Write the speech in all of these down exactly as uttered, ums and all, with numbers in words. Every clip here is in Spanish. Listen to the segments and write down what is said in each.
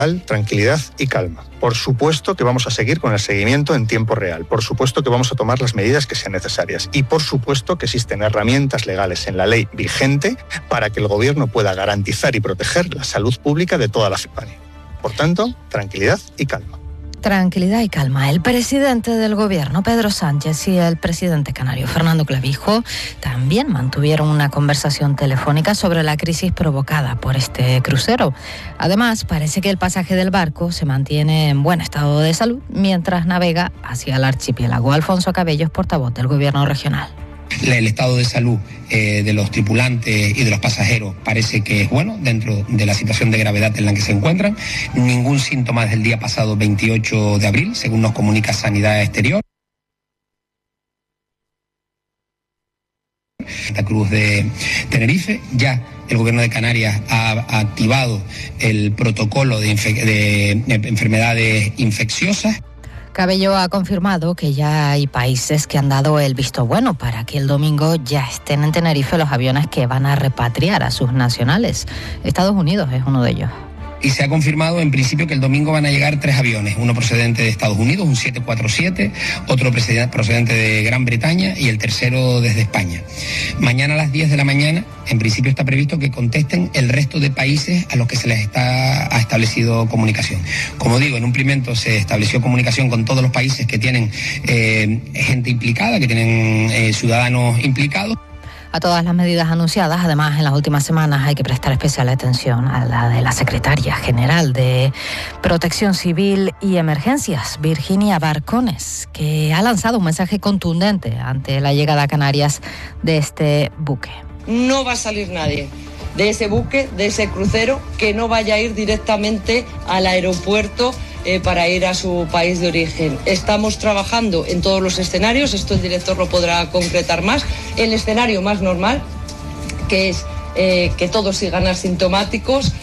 tranquilidad y calma. Por supuesto que vamos a seguir con el seguimiento en tiempo real. Por supuesto que vamos a tomar las medidas que sean necesarias. Y por supuesto que existen herramientas legales en la ley vigente para que el Gobierno pueda garantizar y proteger la salud pública de toda la ciudadanía. Por tanto, tranquilidad y calma. Tranquilidad y calma. El presidente del Gobierno, Pedro Sánchez, y el presidente canario, Fernando Clavijo, también mantuvieron una conversación telefónica sobre la crisis provocada por este crucero. Además, parece que el pasaje del barco se mantiene en buen estado de salud mientras navega hacia el archipiélago. Alfonso Cabello es portavoz del Gobierno regional. El estado de salud eh, de los tripulantes y de los pasajeros parece que es bueno dentro de la situación de gravedad en la que se encuentran. Ningún síntoma desde el día pasado veintiocho de abril, según nos comunica Sanidad Exterior. Santa Cruz de Tenerife, ya el Gobierno de Canarias ha, ha activado el protocolo de, infe- de enfermedades infecciosas. Cabello ha confirmado que ya hay países que han dado el visto bueno para que el domingo ya estén en Tenerife los aviones que van a repatriar a sus nacionales. Estados Unidos es uno de ellos. Y se ha confirmado en principio que el domingo van a llegar tres aviones, uno procedente de Estados Unidos, un siete cuatro siete, otro procedente de Gran Bretaña y el tercero desde España. Mañana a las diez de la mañana, en principio está previsto que contesten el resto de países a los que se les está, ha establecido comunicación. Como digo, en un primer momento se estableció comunicación con todos los países que tienen eh, gente implicada, que tienen eh, ciudadanos implicados. A todas las medidas anunciadas, además, en las últimas semanas hay que prestar especial atención a la de la Secretaria General de Protección Civil y Emergencias, Virginia Barcones, que ha lanzado un mensaje contundente ante la llegada a Canarias de este buque. No va a salir nadie de ese buque, de ese crucero, que no vaya a ir directamente al aeropuerto Eh, para ir a su país de origen. Estamos trabajando en todos los escenarios, esto el director lo podrá concretar más. El escenario más normal, que es eh, que todos sigan asintomáticos.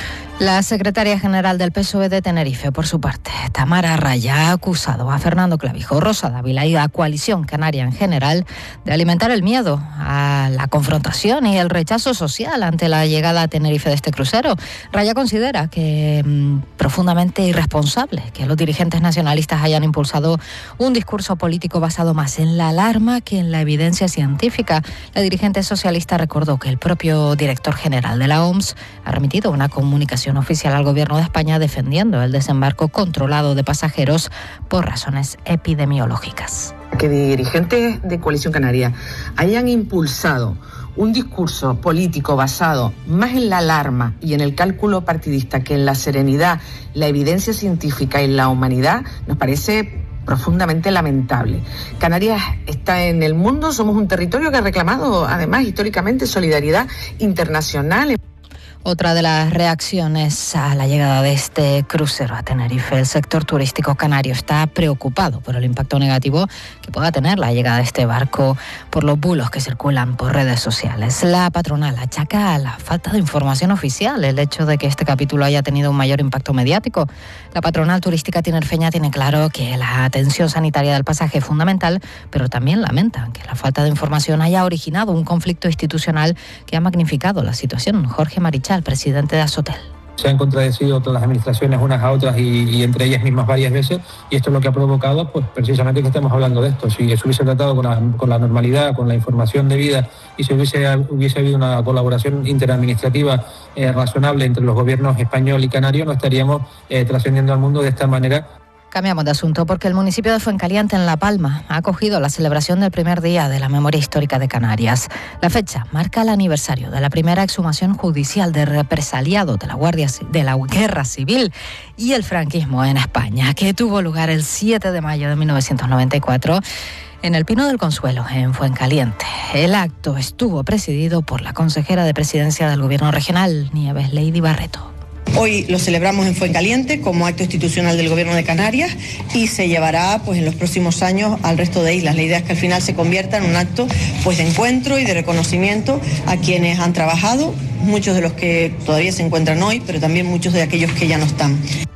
La secretaria general del P S O E de Tenerife, por su parte, Tamara Raya, ha acusado a Fernando Clavijo, Rosa Dávila y a Coalición Canaria en general de alimentar el miedo a la confrontación y el rechazo social ante la llegada a Tenerife de este crucero. Raya considera que mmm, profundamente irresponsable que los dirigentes nacionalistas hayan impulsado un discurso político basado más en la alarma que en la evidencia científica. La dirigente socialista recordó que el propio director general de la O M S ha remitido una comunicación oficial al Gobierno de España defendiendo el desembarco controlado de pasajeros por razones epidemiológicas. Que dirigentes de Coalición Canaria hayan impulsado un discurso político basado más en la alarma y en el cálculo partidista que en la serenidad, la evidencia científica y la humanidad nos parece profundamente lamentable. Canarias está en el mundo, somos un territorio que ha reclamado además históricamente solidaridad internacional. Otra de las reacciones a la llegada de este crucero a Tenerife, el sector turístico canario está preocupado por el impacto negativo que pueda tener la llegada de este barco por los bulos que circulan por redes sociales. La patronal achaca a la falta de información oficial el hecho de que este capítulo haya tenido un mayor impacto mediático. La patronal turística tinerfeña tiene claro que la atención sanitaria del pasaje es fundamental, pero también lamentan que la falta de información haya originado un conflicto institucional que ha magnificado la situación. Jorge Marichal, presidente de Azotel. Se han contradecido todas las administraciones unas a otras y, y entre ellas mismas varias veces, y esto es lo que ha provocado pues precisamente que estemos hablando de esto. Si se hubiese tratado con la, con la normalidad, con la información debida y si hubiese, hubiese habido una colaboración interadministrativa eh, razonable entre los gobiernos español y canario, no estaríamos eh, trascendiendo al mundo de esta manera. Cambiamos de asunto porque el municipio de Fuencaliente, en La Palma, ha acogido la celebración del primer día de la memoria histórica de Canarias. La fecha marca el aniversario de la primera exhumación judicial de represaliados de la Guardia de la Guerra Civil y el franquismo en España, que tuvo lugar el siete de mayo de mil novecientos noventa y cuatro en el Pino del Consuelo, en Fuencaliente. El acto estuvo presidido por la consejera de Presidencia del Gobierno regional, Nieves Lady Barreto. Hoy lo celebramos en Fuencaliente como acto institucional del Gobierno de Canarias y se llevará pues en los próximos años al resto de islas. La idea es que al final se convierta en un acto pues de encuentro y de reconocimiento a quienes han trabajado, muchos de los que todavía se encuentran hoy, pero también muchos de aquellos que ya no están.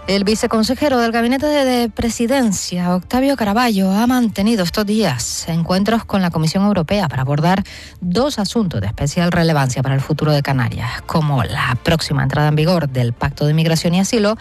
El viceconsejero del Gabinete de Presidencia, Octavio Caraballo, ha mantenido estos días encuentros con la Comisión Europea para abordar dos asuntos de especial relevancia para el futuro de Canarias, como la próxima entrada en vigor del Pacto de Migración y Asilo